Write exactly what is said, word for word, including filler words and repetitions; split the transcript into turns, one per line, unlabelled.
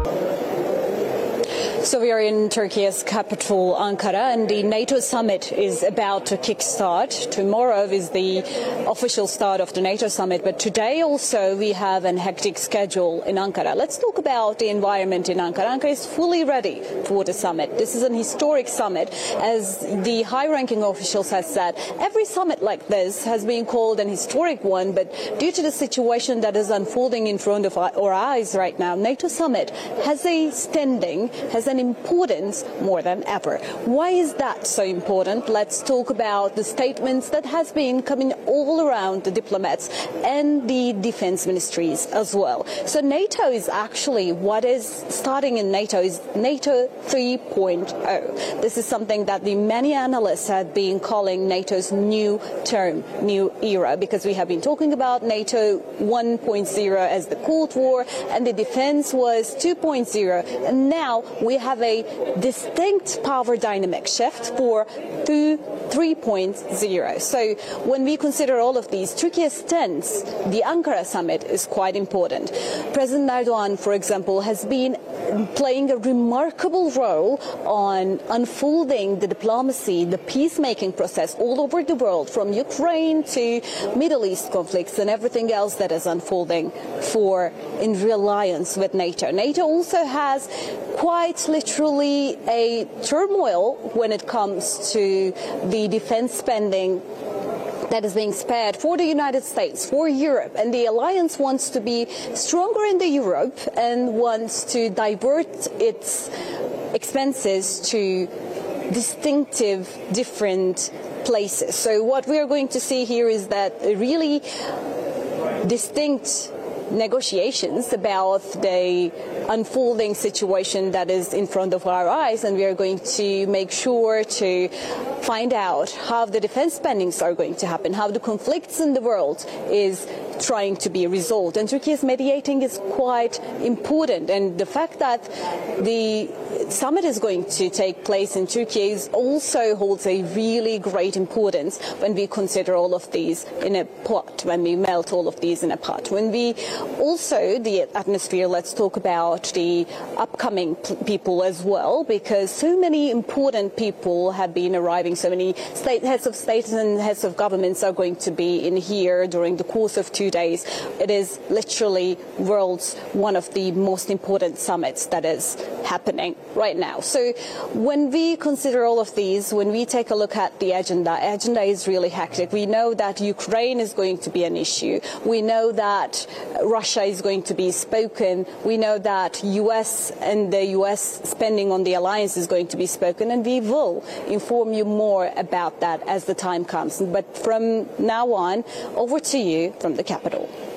So we are in Turkey's capital, Ankara, and the NATO summit is about to kickstart. Tomorrow is the official start of the NATO summit, but today also we have a hectic schedule in Ankara. Let's talk about the environment in Ankara. Ankara is fully ready for the summit. This is an historic summit, as the high-ranking officials have said. Every summit like this has been called an historic one, but due to the situation that is unfolding in front of our eyes right now, NATO summit has a standing, has an importance more than ever. Why is that so important? Let's talk about the statements that has been coming all around the diplomats and the defense ministries as well. So NATO is actually, what is starting in NATO is NATO three point oh. This is something that the many analysts have been calling NATO's new term, new era, because we have been talking about NATO one point oh as the Cold War, and the defense was two point oh, and now we have a distinct power dynamic shift for three point oh. So when we consider all of these, Turkey's stance, the Ankara summit, is quite important. President Erdogan, for example, has been playing a remarkable role on unfolding the diplomacy, the peacemaking process all over the world, from Ukraine to Middle East conflicts and everything else that is unfolding for in reliance with NATO. NATO also has quite literally a turmoil when it comes to the defense spending that is being spared for the United States, for Europe, and the alliance wants to be stronger in the Europe and wants to divert its expenses to distinctive, different places. So what we are going to see here is that really distinct negotiations about the unfolding situation that is in front of our eyes, and we are going to make sure to find out how the defense spendings are going to happen, how the conflicts in the world is trying to be resolved. And Turkey's mediating is quite important, and the fact that the summit is going to take place in Turkey is also holds a really great importance when we consider all of these in a pot, when we melt all of these in a pot. When we also, the atmosphere, let's talk about the upcoming people as well, because so many important people have been arriving, so many state, heads of states and heads of governments are going to be in here during the course of two days. It is literally world's one of the most important summits that is happening right now. So when we consider all of these, when we take a look at the agenda, agenda is really hectic. We know that Ukraine is going to be an issue. We know that Russia is going to be spoken. We know that U S and the U S spending on the alliance is going to be spoken, and we will inform you more about that as the time comes. But from now on, over to you from the capital.